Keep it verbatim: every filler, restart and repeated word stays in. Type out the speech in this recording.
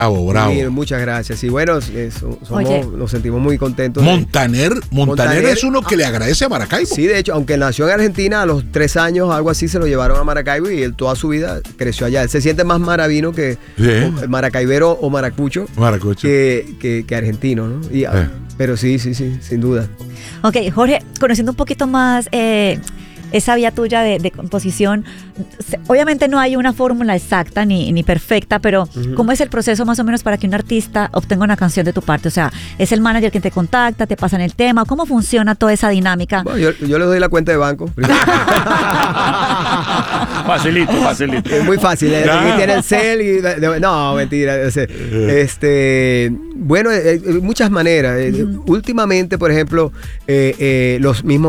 Bravo, bravo. Sí, muchas gracias. Y bueno, eso, somos, Oye. nos sentimos muy contentos. Montaner, Montaner, Montaner es uno que le agradece a Maracaibo. Sí, de hecho, aunque nació en Argentina, a los tres años, algo así, se lo llevaron a Maracaibo y él toda su vida creció allá. Él se siente más maravino que Sí. o- maracaibero o maracucho, Maracucho. que, que, que argentino, ¿no? Y, Eh. Pero sí, sí, sí, sin duda. Ok, Jorge, conociendo un poquito más eh, esa vía tuya de, de composición, se- obviamente no hay una fórmula exacta ni, ni perfecta, pero Ujú. ¿cómo es el proceso más o menos para que un artista obtenga una canción de tu parte? O sea, ¿es el manager quien te contacta, te pasan el tema? ¿Cómo funciona toda esa dinámica? Bueno, yo, yo les doy la cuenta de banco. Facilito, facilito. Es muy fácil. ¿eh? Ya. Aquí tiene el cel y de- de- no, mentira. o sea, este, bueno, eh, eh, muchas maneras. Eh, Últimamente, por ejemplo, eh, eh, los mismos